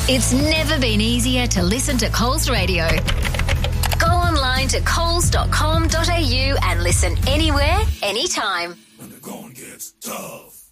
It's never been easier to listen to Coles Radio. Go online to coles.com.au and listen anywhere, anytime. When the going gets tough.